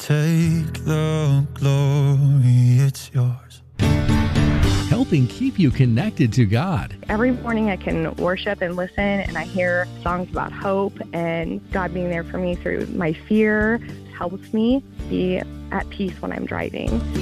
Take the glory, it's yours. Helping keep you connected to God. Every morning I can worship and listen, and I hear songs about hope and God being there for me through my fear. Helps me be at peace when I'm driving.